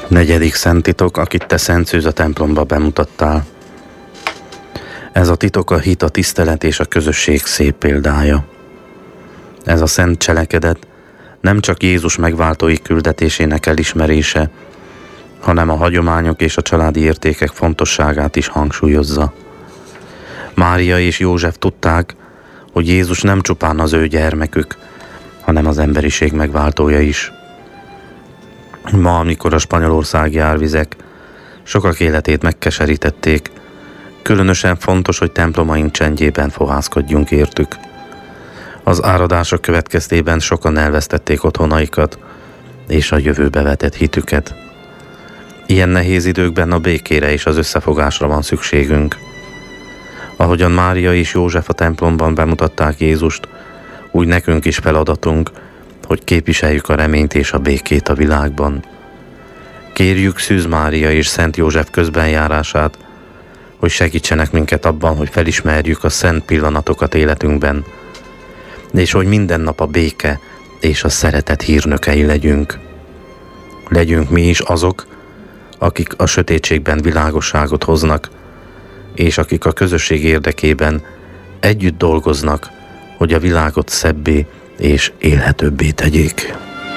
Negyedik szent titok, akit te Szent Szűz a templomba bemutattál. Ez a titok a hit, a tisztelet és a közösség szép példája. Ez a szent cselekedet nem csak Jézus megváltói küldetésének elismerése, hanem a hagyományok és a családi értékek fontosságát is hangsúlyozza. Mária és József tudták, hogy Jézus nem csupán az ő gyermekük, hanem az emberiség megváltója is. Ma, amikor a spanyolországi árvizek sokak életét megkeserítették, különösen fontos, hogy templomaink csendjében fohászkodjunk értük. Az áradások következtében sokan elvesztették otthonaikat és a jövőbe vetett hitüket. Ilyen nehéz időkben a békére és az összefogásra van szükségünk. Ahogyan Mária és József a templomban bemutatták Jézust, úgy nekünk is feladatunk, hogy képviseljük a reményt és a békét a világban. Kérjük Szűz Mária és Szent József közbenjárását, hogy segítsenek minket abban, hogy felismerjük a szent pillanatokat életünkben, és hogy minden nap a béke és a szeretet hírnökei legyünk. Legyünk mi is azok, akik a sötétségben világosságot hoznak, és akik a közösség érdekében együtt dolgoznak, hogy a világot szebbé és élhetőbbé tegyék.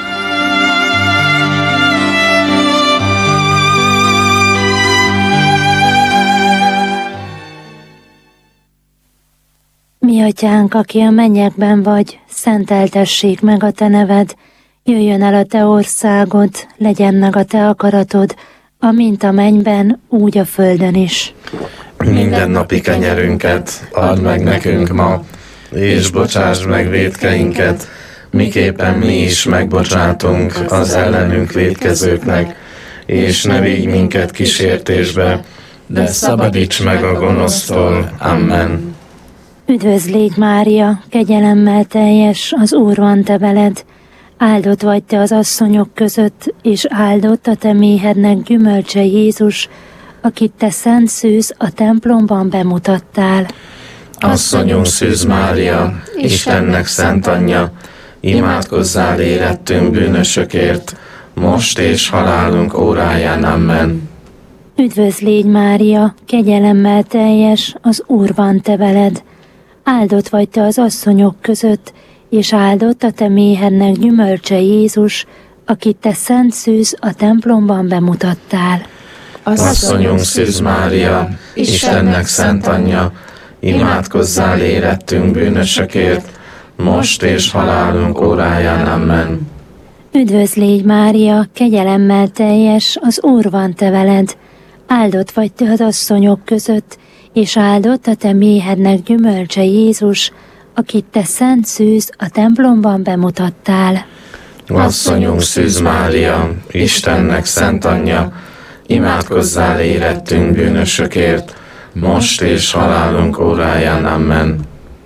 Mi atyánk, aki a mennyekben vagy, szenteltessék meg a te neved, jöjjön el a te országod, legyen meg a te akaratod, amint a mennyben, úgy a földön is. Mindennapi kenyerünket add meg nekünk ma, és bocsáss meg vétkeinket, miképpen mi is megbocsátunk az ellenünk vétkezőknek, és ne vigy minket kísértésbe, de szabadíts meg a gonosztól. Amen. Üdvözl légy, Mária, kegyelemmel teljes, az Úr van te veled. Áldott vagy te az asszonyok között, és áldott a te méhednek gyümölcse Jézus, akit te Szent Szűz a templomban bemutattál. Asszonyunk Szűz Mária, Istennek szent anyja, imádkozzál érettünk bűnösökért, most és halálunk óráján. Amen. Üdvözl légy, Mária, kegyelemmel teljes, az Úr van te veled. Áldott vagy te az asszonyok között, és áldott a te méhednek gyümölcse Jézus, akit te Szent Szűz a templomban bemutattál. Asszonyunk Szűz Mária, Istennek szent anyja, imádkozzál érettünk bűnösökért, most és halálunk óráján. Amen. Üdvözl légy, Mária, kegyelemmel teljes, az Úr van te veled. Áldott vagy te az asszonyok között, és áldott a te méhednek gyümölcse Jézus, akit te Szent Szűz a templomban bemutattál. Asszonyunk Szűz Mária, Istennek szent anyja, imádkozzál érettünk bűnösökért, most és halálunk óráján. Amen.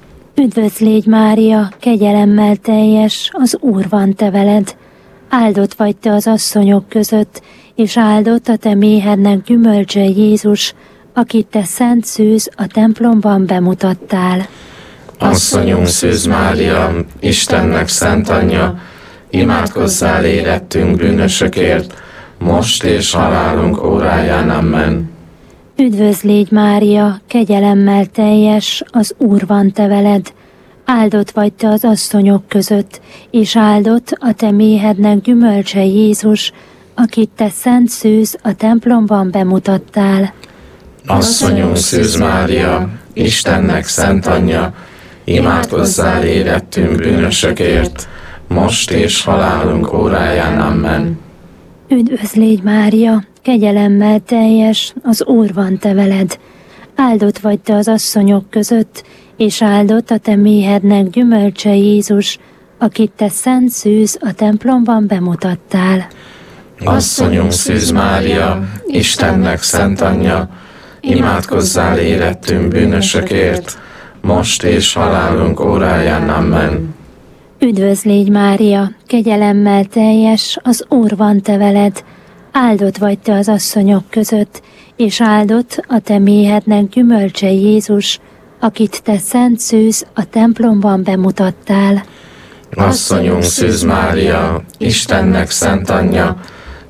Üdvözl légy, Mária, kegyelemmel teljes, az Úr van te veled. Áldott vagy te az asszonyok között, és áldott a te méhednek gyümölcse Jézus, akit te Szent Szűz a templomban bemutattál. Asszonyunk Szűz Mária, Istennek szent anyja, imádkozzál érettünk bűnösökért, most és halálunk óráján. Amen. Üdvözl légy, Mária, kegyelemmel teljes, az Úr van te veled. Áldott vagy te az asszonyok között, és áldott a te méhednek gyümölcse Jézus, akit te Szent Szűz a templomban bemutattál. Asszonyunk Szűz Mária, Istennek szent anyja, imádkozzál érettünk bűnösökért, most és halálunk óráján. Amen. Üdvözl légy, Mária, kegyelemmel teljes, az Úr van te veled. Áldott vagy te az asszonyok között, és áldott a te méhednek gyümölcse Jézus, akit te Szent Szűz a templomban bemutattál. Asszonyunk Szűz Mária, Istennek szent anyja, imádkozzál érettünk bűnösökért, most és halálunk óráján. Amen. Üdvözl légy, Mária, kegyelemmel teljes, az Úr van te veled. Áldott vagy te az asszonyok között, és áldott a te méhednek gyümölcse Jézus, akit te Szent Szűz a templomban bemutattál. Asszonyunk Szűz Mária, Istennek szent anyja,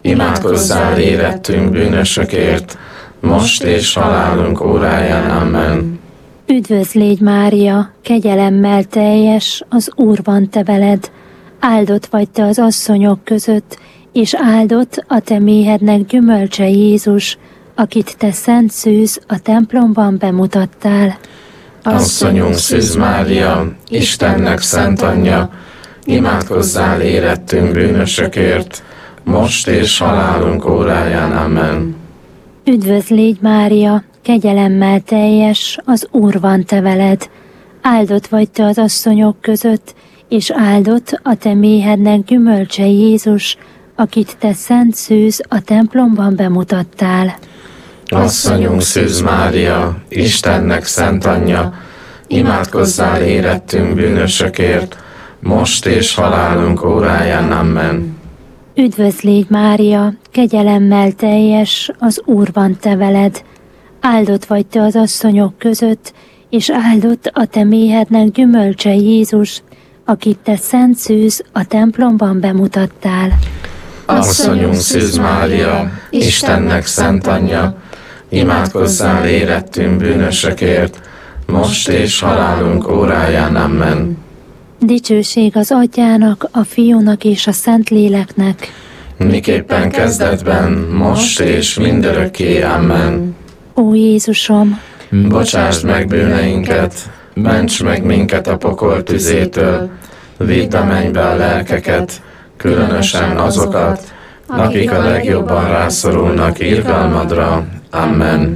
imádkozzál érettünk bűnösökért, most és halálunk óráján. Amen. Üdvözl légy, Mária, kegyelemmel teljes, az Úr van te veled. Áldott vagy te az asszonyok között, és áldott a te méhednek gyümölcse Jézus, akit te szent szűz a templomban bemutattál. Asszonyunk Szűz Mária, Istennek szent anyja, imádkozzál érettünk bűnösökért, most és halálunk óráján. Amen. Üdvözl légy, Mária, kegyelemmel teljes, az Úr van te veled. Áldott vagy te az asszonyok között, és áldott a te méhednek gyümölcse Jézus, akit te szent szűz a templomban bemutattál. Asszonyunk Szűz Mária, Istennek szent anyja, imádkozzál érettünk bűnösökért, most és halálunk óráján. Amen. Üdvözl légy, Mária, kegyelemmel teljes, az Úr van te veled. Áldott vagy te az asszonyok között, és áldott a te méhednek gyümölcse Jézus, akit te szent szűz a templomban bemutattál. Asszonyunk Szűz Mária, Istennek szent anyja, imádkozzál érettünk bűnösökért, most és halálunk óráján. Amen. Dicsőség az Atyának, a Fiúnak és a Szentléleknek, miképpen kezdetben, most és mindörökké. Amen. Ó Jézusom, Bocsásd meg bűneinket, ments meg minket a pokol tüzétől, vidd a mennybe a lelkeket, különösen azokat, akik a legjobban rászorulnak irgalmadra. Amen.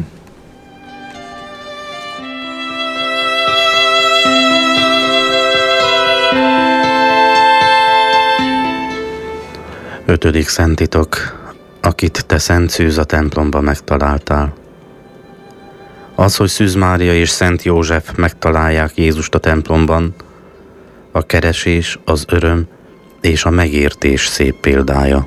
Ötödik szentitok, akit te Szent Szűz a templomba megtaláltál. Az, hogy Szűz Mária és Szent József megtalálják Jézust a templomban, a keresés, az öröm és a megértés szép példája.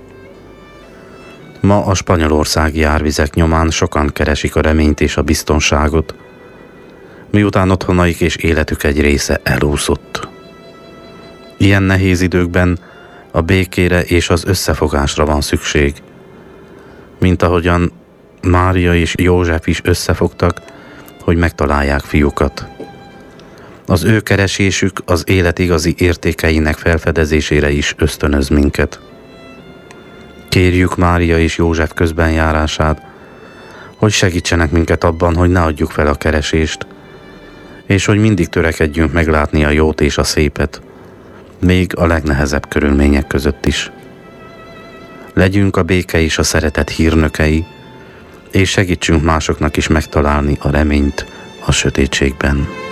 Ma a spanyolországi árvizek nyomán sokan keresik a reményt és a biztonságot, miután otthonaik és életük egy része elúszott. Ilyen nehéz időkben a békére és az összefogásra van szükség, mint ahogyan Mária és József is összefogtak, hogy megtalálják fiukat. Az ő keresésük az élet igazi értékeinek felfedezésére is ösztönöz minket. Kérjük Mária és József közbenjárását, hogy segítsenek minket abban, hogy ne adjuk fel a keresést, és hogy mindig törekedjünk meglátni a jót és a szépet, még a legnehezebb körülmények között is. Legyünk a béke és a szeretet hírnökei, és segítsünk másoknak is megtalálni a reményt a sötétségben.